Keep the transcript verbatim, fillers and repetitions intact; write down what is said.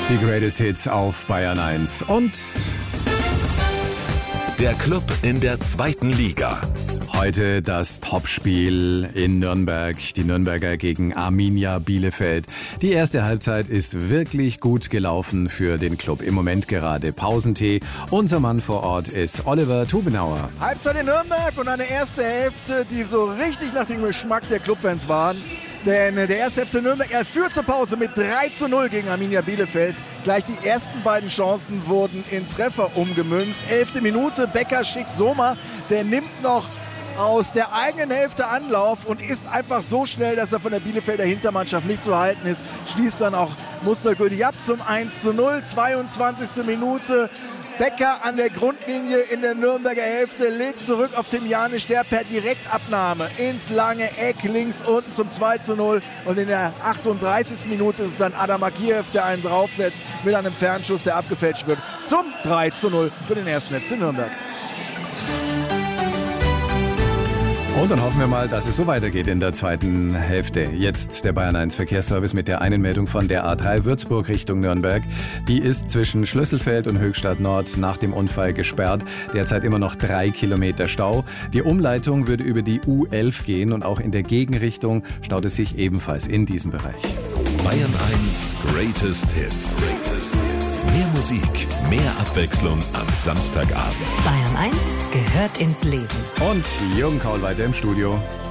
Die Greatest Hits auf Bayern eins. Und der Club in der zweiten Liga. Heute das Topspiel in Nürnberg. Die Nürnberger gegen Arminia Bielefeld. Die erste Halbzeit ist wirklich gut gelaufen für den Club. Im Moment gerade Pausentee. Unser Mann vor Ort ist Oliver Tubenauer. Halbzeit in Nürnberg und eine erste Hälfte, die so richtig nach dem Geschmack der Clubfans waren. Denn der erste F C Nürnberg, er führt zur Pause mit drei zu null gegen Arminia Bielefeld. Gleich die ersten beiden Chancen wurden in Treffer umgemünzt. Elfte Minute, Becker schickt Sommer. Der nimmt noch aus der eigenen Hälfte Anlauf und ist einfach so schnell, dass er von der Bielefelder Hintermannschaft nicht zu halten ist. Schließt dann auch mustergültig ab zum eins zu null. zweiundzwanzigste Minute. Becker an der Grundlinie in der Nürnberger Hälfte, legt zurück auf Tim Janisch, der per Direktabnahme ins lange Eck links unten zum zwei zu null. Und in der achtunddreißigsten Minute ist es dann Adam Akiev, der einen draufsetzt mit einem Fernschuss, der abgefälscht wird, zum drei zu null für den ersten F C Nürnberg. Und dann hoffen wir mal, dass es so weitergeht in der zweiten Hälfte. Jetzt der Bayern eins Verkehrsservice mit der Einmeldung von der A drei Würzburg Richtung Nürnberg. Die ist zwischen Schlüsselfeld und Höchstadt Nord nach dem Unfall gesperrt. Derzeit immer noch drei Kilometer Stau. Die Umleitung würde über die U elf gehen und auch in der Gegenrichtung staut es sich ebenfalls in diesem Bereich. Bayern eins Greatest Hits. Greatest Hits. Mehr Musik, mehr Abwechslung am Samstagabend. Bayern eins gehört ins Leben. Und Jürgen Kaul weiter im Studio.